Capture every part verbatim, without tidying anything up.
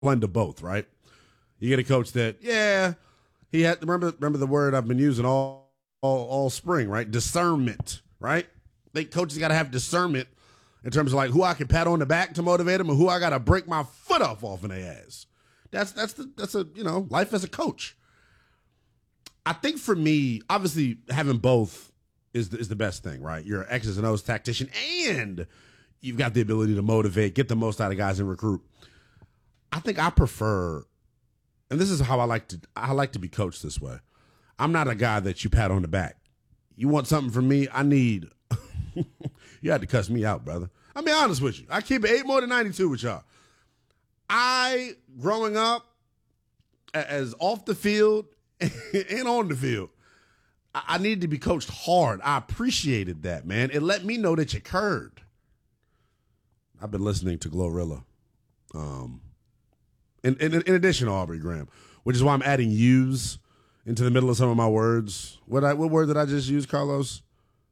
blend of both, right? You get a coach that, yeah, he had remember remember the word I've been using all all, all spring, right? Discernment, right? I think coaches got to have discernment in terms of like who I can pat on the back to motivate them and who I got to break my foot off off in their ass. That's that's the that's a you know life as a coach. I think for me, obviously having both is the, is the best thing, right? You're an X's and O's tactician, and you've got the ability to motivate, get the most out of guys, and recruit. I think I prefer, and this is how I like to I like to be coached this way. I'm not a guy that you pat on the back. You want something from me? I need. You had to cuss me out, brother. I'll be honest with you. I keep it eight more than ninety-two with y'all. I, growing up, as off the field and on the field, I, I needed to be coached hard. I appreciated that, man. It let me know that you cared. I've been listening to Glorilla. Um, in, in, in addition to Aubrey Graham, which is why I'm adding "use" into the middle of some of my words. What I what word did I just use, Carlos?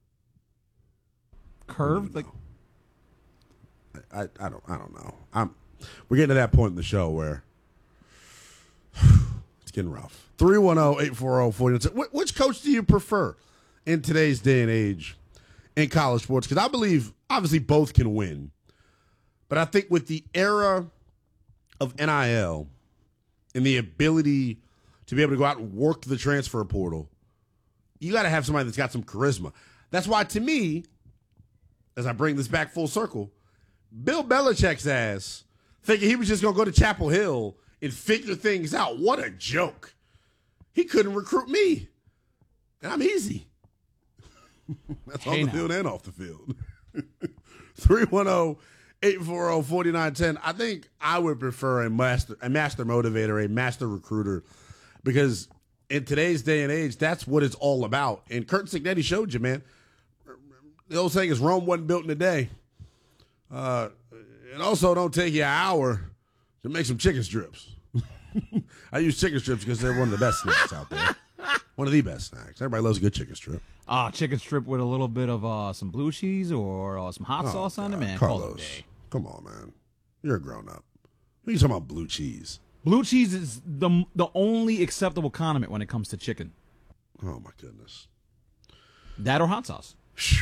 Curved, like I, I, I don't I don't know. I'm we're getting to that point in the show where it's getting rough. three one zero, eight four zero, four zero. Which coach do you prefer in today's day and age in college sports? Because I believe obviously both can win, but I think with the era of N I L and the ability to be able to go out and work the transfer portal, you got to have somebody that's got some charisma. That's why, to me, as I bring this back full circle, Bill Belichick's ass, thinking he was just going to go to Chapel Hill and figure things out. What a joke. He couldn't recruit me. And I'm easy. That's hey on the now. field and off the field. three one zero, eight four zero, four nine one zero. I think I would prefer a master, a master motivator, a master recruiter, because in today's day and age, that's what it's all about. And Kurt Cignetti showed you, man. The old saying is Rome wasn't built in a day. Uh, and also, don't take you an hour to make some chicken strips. I use chicken strips because they're one of the best snacks out there. One of the best snacks. Everybody loves a good chicken strip. Ah, uh, chicken strip with a little bit of uh, some blue cheese or uh, some hot oh, sauce on God. it, man. Carlos, come on, man. You're a grown up. What are you talking about, blue cheese? Blue cheese is the the only acceptable condiment when it comes to chicken. Oh, my goodness. That or hot sauce.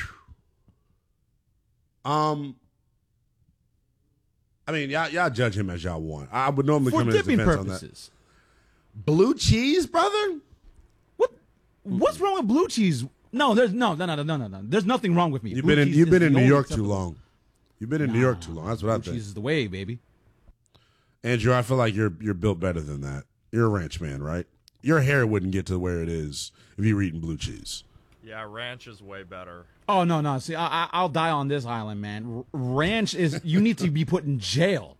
Um, I mean, y'all, y'all judge him as y'all want. I would normally For come in his dipping defense purposes. on that. Blue cheese, brother? What? What's wrong with blue cheese? No, there's no, no, no, no, no, no. There's nothing wrong with me. You've blue been in, cheese you've is been in the New only York too acceptable- long. You've been in Nah, New York too long. That's what I blue think. cheese is the way, baby. Andrew, I feel like you're you're built better than that. You're a ranch man, right? Your hair wouldn't get to where it is if you were eating blue cheese. Yeah, ranch is way better. Oh no, no. See, I, I, I'll die on this island, man. R- ranch is you need to be put in jail.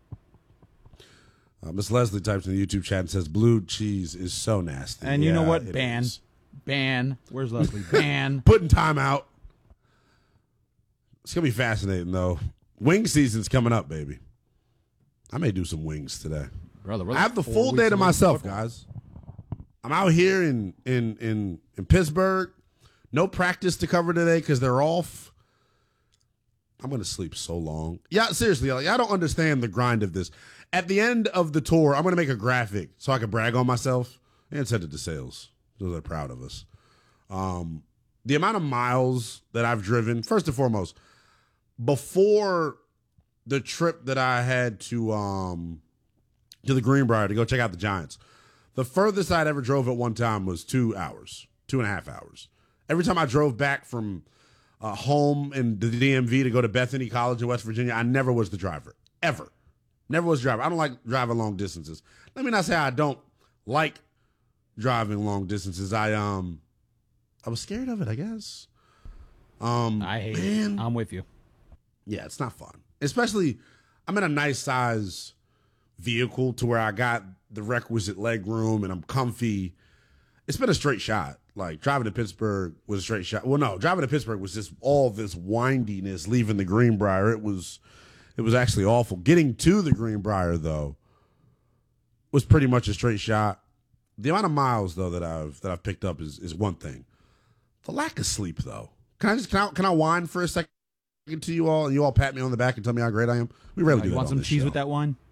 Uh, Miss Leslie types in the YouTube chat and says blue cheese is so nasty. And you know Yeah, what? it Ban, is. ban. Where's Leslie? Ban. Putting time out. It's gonna be fascinating though. Wing season's coming up, baby. I may do some wings today. Brother, we're I like have the four full weeks day to away from myself, football. guys. I'm out here in in in in Pittsburgh. No practice to cover today because they're off. I'm gonna sleep so long. Yeah, seriously, like I don't understand the grind of this. At the end of the tour, I'm gonna make a graphic so I can brag on myself and send it to sales. So they're proud of us. Um, the amount of miles that I've driven, first and foremost, before the trip that I had to um to the Greenbrier to go check out the Giants, the furthest I'd ever drove at one time was two hours, two and a half hours. Every time I drove back from uh, home in the D M V to go to Bethany College in West Virginia, I never was the driver, ever. Never was the driver. I don't like driving long distances. Let me not say I don't like driving long distances. I um, I was scared of it, I guess. Um, I hate man. it. I'm with you. Yeah, it's not fun. Especially, I'm in a nice size vehicle to where I got the requisite leg room and I'm comfy. It's been a straight shot. Like, driving to Pittsburgh was a straight shot. Well, no, driving to Pittsburgh was just all this windiness leaving the Greenbrier. It was it was actually awful. Getting to the Greenbrier, though, was pretty much a straight shot. The amount of miles, though, that I've that I've picked up is is one thing. The lack of sleep, though. Can I just can I, can I whine for a second to you all, and you all pat me on the back and tell me how great I am? We rarely Uh, do you that want on some this cheese show. with that wine?